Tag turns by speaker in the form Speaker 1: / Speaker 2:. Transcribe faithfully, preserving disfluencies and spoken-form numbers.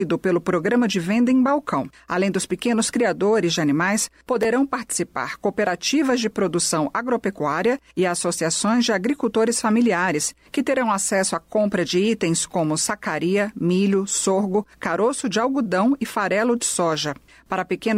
Speaker 1: pelo Programa de Venda em Balcão. Além dos pequenos criadores de animais, poderão participar cooperativas de produção agropecuária e associações de agricultores familiares, que terão acesso à compra de itens como sacaria, milho, sorgo, caroço de algodão e farelo de soja. Para pequenos